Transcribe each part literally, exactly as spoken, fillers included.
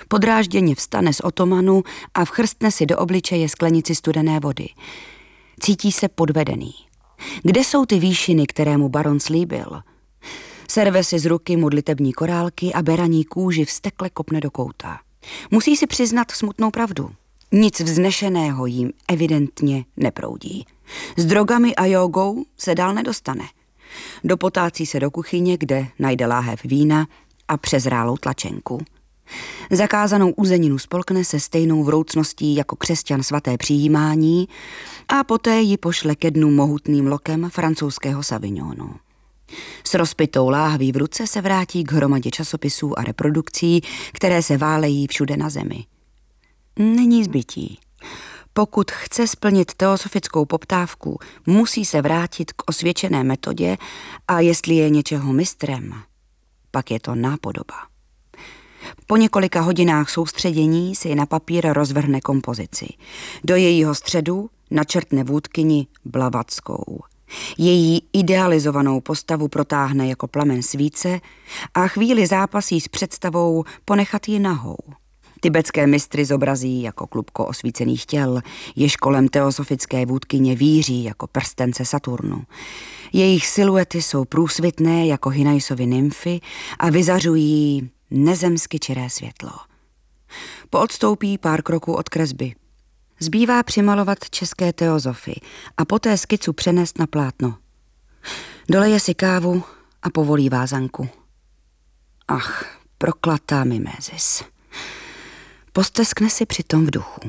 Podrážděně vstane z otomanu a vchrstne si do obličeje sklenici studené vody. Cítí se podvedený. Kde jsou ty výšiny, které mu baron slíbil? Serve si z ruky modlitební korálky a beraní kůži vztekle kopne do kouta. Musí si přiznat smutnou pravdu. Nic vznešeného jim evidentně neproudí. S drogami a jógou se dál nedostane. Dopotácí se do kuchyně, kde najde láhev vína a přezrálou tlačenku. Zakázanou uzeninu spolkne se stejnou vroucností jako křesťan svaté přijímání a poté ji pošle ke dnu mohutným lokem francouzského Savignonu. S rozpitou láhví v ruce se vrátí k hromadě časopisů a reprodukcí, které se válejí všude na zemi. Není zbytí. Pokud chce splnit teosofickou poptávku, musí se vrátit k osvědčené metodě a jestli je něčeho mistrem, pak je to nápodoba. Po několika hodinách soustředění si na papír rozvrhne kompozici. Do jejího středu načrtne vůdkyni Blavatskou. Její idealizovanou postavu protáhne jako plamen svíce a chvíli zápasí s představou ponechat ji nahou. Tibetské mistry zobrazí jako klubko osvícených těl, jež kolem teosofické vůdkyně víří jako prstence Saturnu. Jejich siluety jsou průsvitné jako Hinajsovy nymfy a vyzařují nezemsky čiré světlo. Poodstoupí pár kroků od kresby. Zbývá přimalovat české teozofy a poté skicu přenést na plátno. Doleje si kávu a povolí vázanku. Ach, proklatá mimézis. Posteskne si přitom v duchu.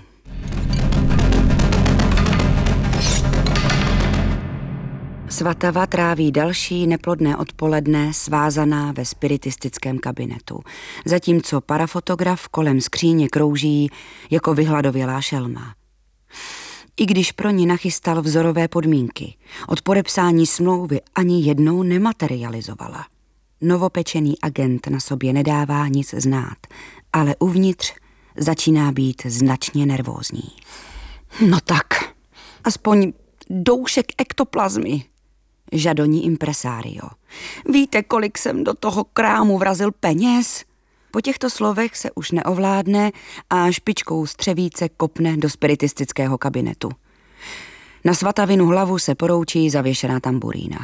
Svatava tráví další neplodné odpoledne svázaná ve spiritistickém kabinetu, zatímco parafotograf kolem skříně krouží jako vyhladovělá šelma. I když pro ní nachystal vzorové podmínky, od podepsání smlouvy ani jednou nematerializovala. Novopečený agent na sobě nedává nic znát, ale uvnitř začíná být značně nervózní. No tak, aspoň doušek ektoplazmy, žadoní impresario. Víte, kolik jsem do toho krámu vrazil peněz? Po těchto slovech se už neovládne a špičkou střevíce kopne do spiritistického kabinetu. Na Svatavinu hlavu se poroučí zavěšená tamburína.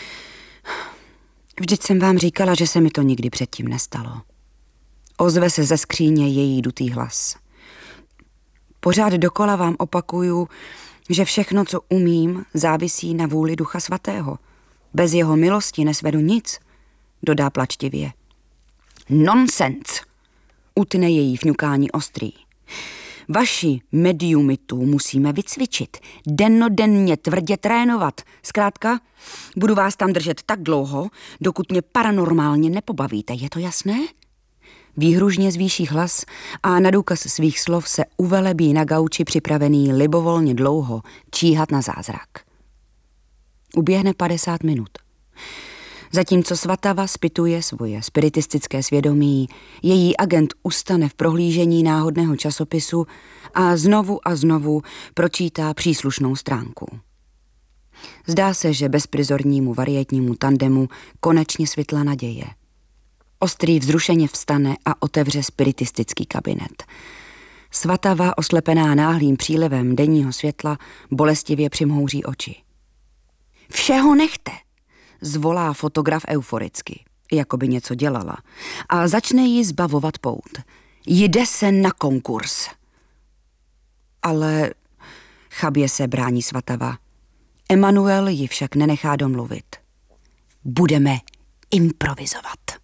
Vždyť jsem vám říkala, že se mi to nikdy předtím nestalo. Ozve se ze skříně její dutý hlas. Pořád dokola vám opakuju, že všechno, co umím, závisí na vůli Ducha Svatého. Bez jeho milosti nesvedu nic, dodá plačtivě. Nonsens, utne její fňukání ostrý. Vaši mediumitu musíme vycvičit, dennodenně tvrdě trénovat. Zkrátka, budu vás tam držet tak dlouho, dokud mě paranormálně nepobavíte, je to jasné? Výhružně zvýší hlas a na důkaz svých slov se uvelebí na gauči připravený libovolně dlouho číhat na zázrak. Uběhne padesát minut. Zatímco Svatava zpytuje svoje spiritistické svědomí, její agent ustane v prohlížení náhodného časopisu a znovu a znovu pročítá příslušnou stránku. Zdá se, že bezprizornímu varietnímu tandemu konečně svitla naděje. Ostrý vzrušeně vstane a otevře spiritistický kabinet. Svatava, oslepená náhlým přílivem denního světla, bolestivě přimhouří oči. Všeho nechte, zvolá fotograf euforicky, jako by něco dělala, a začne ji zbavovat pout. Jde se na konkurs. Ale chabě se brání Svatava. Emanuel ji však nenechá domluvit. Budeme improvizovat.